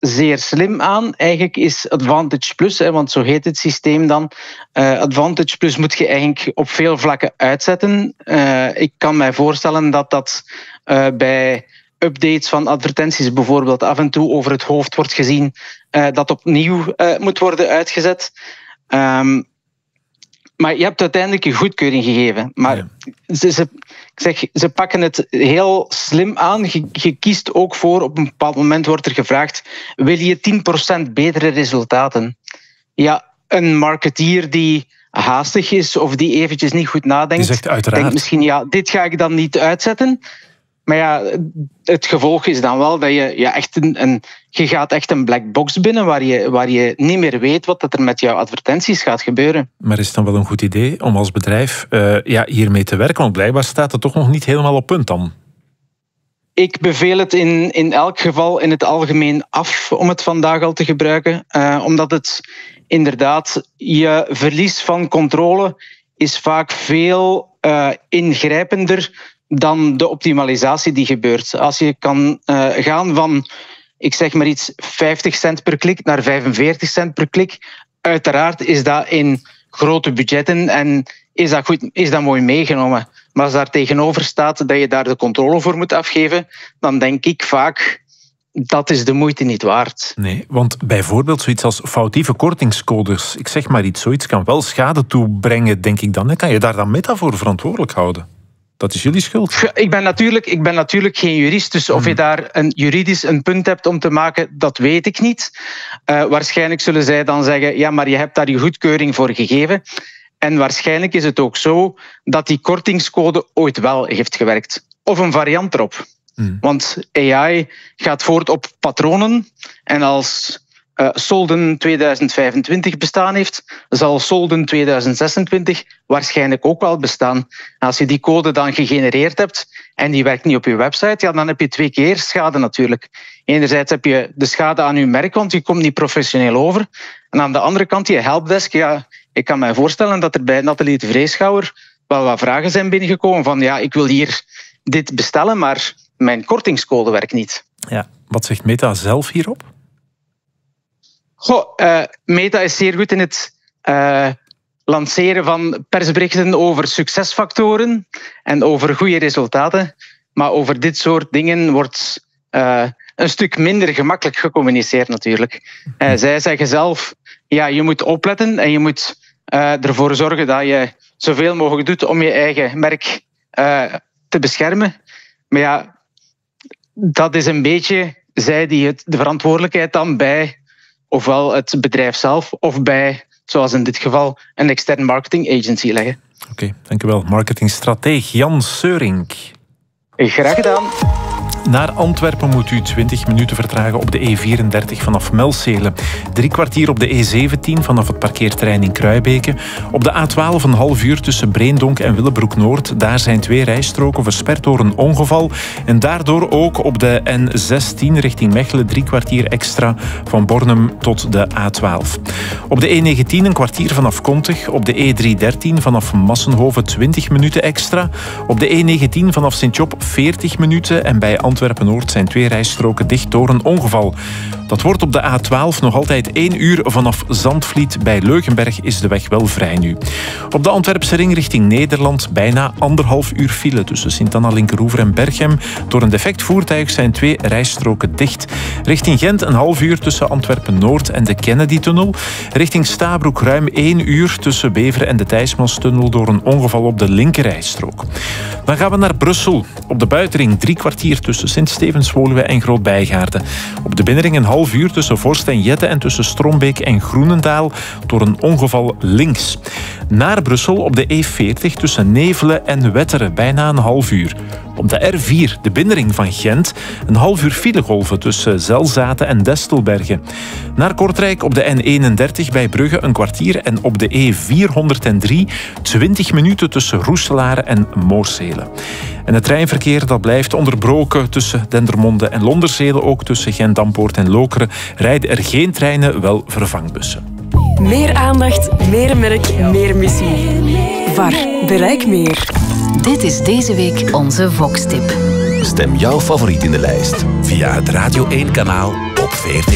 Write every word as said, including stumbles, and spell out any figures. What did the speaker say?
zeer slim aan. Eigenlijk is Advantage Plus, hè, want zo heet het systeem dan. Uh, Advantage Plus moet je eigenlijk op veel vlakken uitzetten. Uh, ik kan mij voorstellen dat dat uh, bij updates van advertenties bijvoorbeeld af en toe over het hoofd wordt gezien, uh, dat opnieuw uh, moet worden uitgezet. Um, maar je hebt uiteindelijk een goedkeuring gegeven. Maar ja. ze, ze, ik zeg, ze pakken het heel slim aan. Je, je kiest ook voor, op een bepaald moment wordt er gevraagd, wil je tien procent betere resultaten? Ja, een marketeer die haastig is of die eventjes niet goed nadenkt, die zegt uiteraard, denkt misschien, ja, dit ga ik dan niet uitzetten. Maar ja, het gevolg is dan wel dat je, ja, echt een, een, je gaat echt een black box binnen waar je, waar je niet meer weet wat er met jouw advertenties gaat gebeuren. Maar is het dan wel een goed idee om als bedrijf uh, ja, hiermee te werken? Want blijkbaar staat het toch nog niet helemaal op punt dan. Ik beveel het in, in elk geval in het algemeen af om het vandaag al te gebruiken. Uh, omdat het inderdaad, je verlies van controle is vaak veel uh, ingrijpender dan de optimalisatie die gebeurt. Als je kan uh, gaan van, ik zeg maar iets, vijftig cent per klik naar vijfenveertig cent per klik, uiteraard is dat in grote budgetten en is dat, goed, is dat mooi meegenomen. Maar als daar tegenover staat dat je daar de controle voor moet afgeven, dan denk ik vaak, dat is de moeite niet waard. Nee, want bijvoorbeeld zoiets als foutieve kortingscodes, ik zeg maar iets, zoiets kan wel schade toebrengen, denk ik dan. Hè? Kan je daar dan Meta voor verantwoordelijk houden? Dat is jullie schuld. Ik ben natuurlijk, ik ben natuurlijk geen jurist, dus of je daar een juridisch een punt hebt om te maken, dat weet ik niet. Uh, waarschijnlijk zullen zij dan zeggen, ja, maar je hebt daar je goedkeuring voor gegeven. En waarschijnlijk is het ook zo dat die kortingscode ooit wel heeft gewerkt. Of een variant erop. Hmm. Want A I gaat voort op patronen. En als uh, Solden tweeduizend vijfentwintig bestaan heeft, zal Solden tweeduizend zesentwintig waarschijnlijk ook wel bestaan. Als je die code dan gegenereerd hebt en die werkt niet op je website, ja, dan heb je twee keer schade natuurlijk. Enerzijds heb je de schade aan je merk, want je komt niet professioneel over. En aan de andere kant, je helpdesk, ja, ik kan me voorstellen dat er bij Nathalie de Vreeschouwer wel wat vragen zijn binnengekomen van, ja, ik wil hier dit bestellen, maar mijn kortingscode werkt niet. Ja, wat zegt Meta zelf hierop? Goh, uh, Meta is zeer goed in het uh, lanceren van persberichten over succesfactoren en over goede resultaten. Maar over dit soort dingen wordt uh, een stuk minder gemakkelijk gecommuniceerd natuurlijk. Uh, zij zeggen zelf, ja, je moet opletten en je moet uh, ervoor zorgen dat je zoveel mogelijk doet om je eigen merk uh, te beschermen. Maar ja, dat is een beetje zij die het, de verantwoordelijkheid dan bij ofwel het bedrijf zelf of bij, zoals in dit geval, een externe marketing agency leggen. Oké, okay, dank u wel. Marketingstrateeg Jan Seurink. Graag gedaan. Naar Antwerpen moet u twintig minuten vertragen op de E vierendertig vanaf Melcelen. Drie kwartier op de E zeventien vanaf het parkeerterrein in Kruibeke. Op de A twaalf een half uur tussen Breendonk en Willebroek-Noord. Daar zijn twee rijstroken versperd door een ongeval. En daardoor ook op de N zestien richting Mechelen drie kwartier extra van Bornem tot de A twaalf. Op de E negentien een kwartier vanaf Kontig. Op de E driehonderddertien vanaf Massenhoven twintig minuten extra. Op de E negentien vanaf Sint-Job veertig minuten. En bij Antwerpen-Noord zijn twee rijstroken dicht door een ongeval. Dat wordt op de A twaalf nog altijd één uur vanaf Zandvliet. Bij Leugenberg is de weg wel vrij nu. Op de Antwerpse ring richting Nederland bijna anderhalf uur file tussen Sint-Anna-Linkeroever en Berchem. Door een defect voertuig zijn twee rijstroken dicht. Richting Gent een half uur tussen Antwerpen-Noord en de Kennedy-tunnel. Richting Stabroek ruim één uur tussen Beveren en de Thijsmanstunnel door een ongeval op de linkerrijstrook. Dan gaan we naar Brussel. Op de buitenring drie kwartier tussen Sint-Stevens-Woluwe en Groot-Bijgaarden. Op de binnenring een half uur tussen Vorst en Jette en tussen Strombeek en Groenendaal door een ongeval links. Naar Brussel op de E veertig tussen Nevelen en Wetteren bijna een half uur. Op de R vier, de binnenring van Gent, een half uur filegolven tussen Zelzaten en Destelbergen. Naar Kortrijk op de N eenendertig bij Brugge een kwartier en op de E vierhonderddrie twintig minuten tussen Roeselare en Moorsele. En het treinverkeer dat blijft onderbroken tussen Dendermonde en Londerzele, ook tussen Gent-Dampoort en Lokeren rijden er geen treinen, wel vervangbussen. Meer aandacht, meer merk, meer missie. V A R, bereik meer. Dit is deze week onze Vox-tip. Stem jouw favoriet in de lijst via het Radio één kanaal op V R T.